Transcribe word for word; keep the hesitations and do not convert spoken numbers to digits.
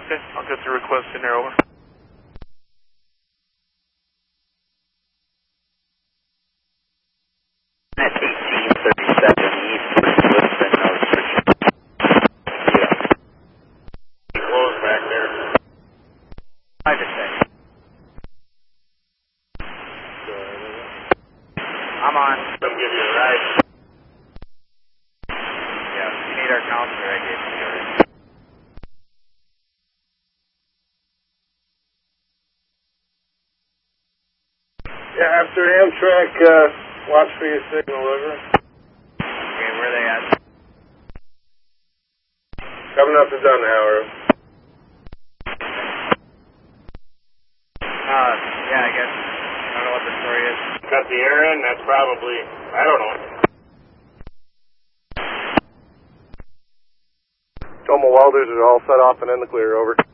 Okay, I'll get the request in there, over. That's eighteen thirty-seven East Lisbon, no restriction. Yeah. Close back there. I just say. I'm on. I'll give you a ride. Yeah, if you need our counselor, I gave you yours. Yeah, after Amtrak, uh, watch for your signal, over. Okay, where are they at? Coming up to Dunhauer. Uh, yeah, I guess. I don't know what the story is. Cut the air in, that's probably, I don't know. Toma welders are all set off and in the clear, over.